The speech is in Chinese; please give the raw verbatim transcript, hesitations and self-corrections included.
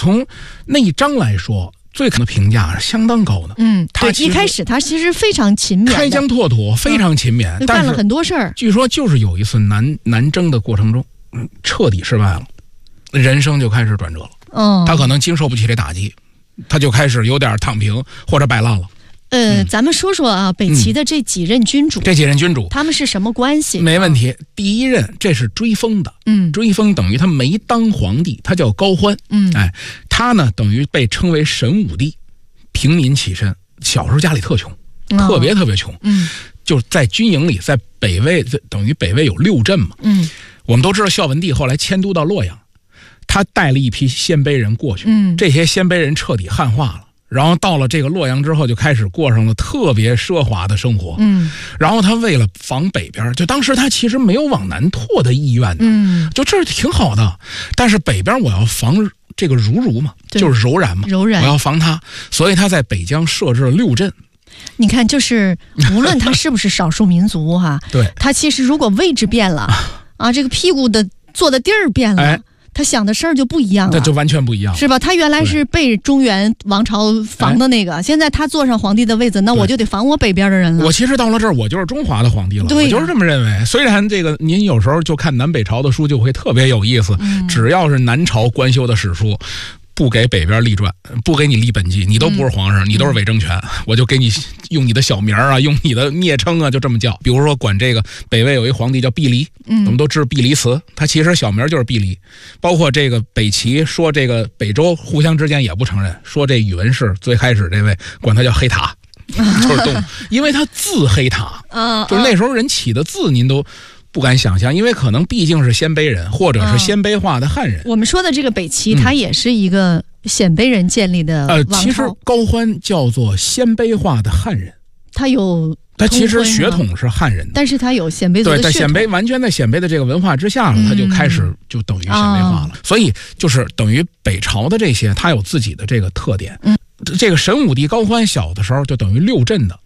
从那一章来说，最可能评价是相当高的。 嗯，他一开始他其实非常勤勉， 开疆拓土，非常勤勉， 嗯、干了很多事儿。 据说就是有一次南南征的过程中，嗯，彻底失败了，人生就开始转折了。 嗯， 他可能经受不起这打击，他就开始有点躺平或者摆烂了。 呃、 嗯， 咱们说说啊，北齐的这几任君主， 嗯、这几任君主他们是什么关系？ 没问题。第一任这是追封的， 嗯， 追封等于他没当皇帝，他叫高欢， 嗯， 哎，他呢等于被称为神武帝，平民起身，小时候家里特穷， 哦、 特别特别穷， 嗯， 就是在军营里，在北魏，等于北魏有六镇嘛， 嗯， 我们都知道孝文帝后来迁都到洛阳，他带了一批鲜卑人过去， 嗯， 这些鲜卑人彻底汉化了。然后到了这个洛阳之后，就开始过上了特别奢华的生活。 嗯， 然后他为了防北边，就当时他其实没有往南拓的意愿的， 嗯， 就这挺好的。但是北边我要防这个儒儒嘛，就是柔然嘛， 柔然， 我要防他，所以他在北疆设置了六镇。 你看，就是无论他是不是少数民族哈， 对， 他其实如果位置变了啊，这个屁股的坐的地儿变了。哎，他想的事儿就不一样了， 那就完全不一样， 是吧？他原来是被中原王朝防的那个，现在他坐上皇帝的位子，那我就得防我北边的人了。 我其实到了这儿，我就是中华的皇帝了， 对、啊， 我就是这么认为。虽然这个您有时候就看南北朝的书就会特别有意思， 嗯、 只要是南朝官修的史书。不给北边立传，不给你立本纪，你都不是皇上，嗯、你都是伪政权，嗯、我就给你用你的小名啊，用你的昵称啊，就这么叫。比如说管这个北魏有一皇帝叫毕离，嗯，我们都知道毕离祠，他其实小名就是毕离。包括这个北齐说这个北周互相之间也不承认，说这宇文氏最开始这位管他叫黑塔，就是动物，因为他字黑塔， 啊， 就是那时候人起的字您都。不敢想象，因为可能毕竟是鲜卑人，或者是鲜卑化的汉人。 嗯、我们说的这个北齐，它也是一个鲜卑人建立的王朝。 呃，其实高欢叫做鲜卑化的汉人， 他有他其实血统是汉人的， 但是他有鲜卑族的血统。 对，在鲜卑完全在鲜卑的这个文化之下了，嗯、他就开始就等于鲜卑化了。啊、所以就是等于北朝的这些，他有自己的这个特点。嗯，这个神武帝高欢小的时候就等于六镇的。